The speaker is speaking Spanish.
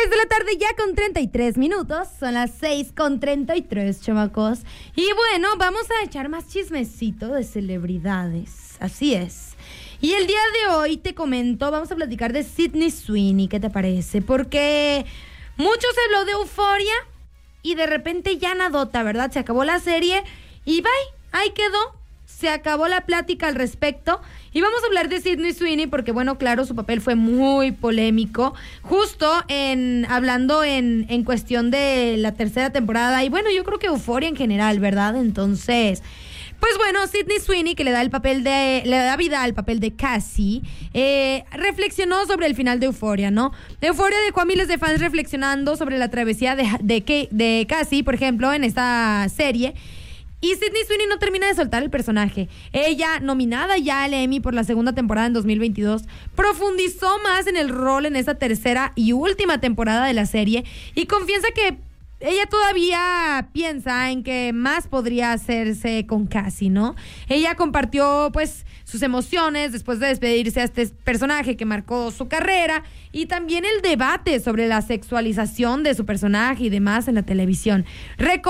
6 de la tarde ya con 33 minutos. Son las 6:33, chamacos. Y bueno, vamos a echar más chismecito de celebridades. Así es. Y el día de hoy te comento, vamos a platicar de Sydney Sweeney. ¿Qué te parece? Porque mucho se habló de Euphoria y de repente ya nadota, ¿verdad? Se acabó la serie y bye, ahí quedó. Se acabó la plática al respecto. Y vamos a hablar de Sydney Sweeney porque, bueno, claro, su papel fue muy polémico. Justo hablando en cuestión de la tercera temporada. Y bueno, yo creo que Euphoria en general, ¿verdad? Entonces, pues bueno, Sydney Sweeney, que le da vida al papel de Cassie, reflexionó sobre el final de Euphoria, ¿no? Euphoria dejó a miles de fans reflexionando sobre la travesía de Cassie, por ejemplo, en esta serie. Y Sydney Sweeney no termina de soltar el personaje. Ella, nominada ya al Emmy por la segunda temporada en 2022, profundizó más en el rol en esta tercera y última temporada de la serie y confiesa que ella todavía piensa en que más podría hacerse con Cassie, ¿no? Ella compartió, pues, sus emociones después de despedirse a este personaje que marcó su carrera y también el debate sobre la sexualización de su personaje y demás en la televisión.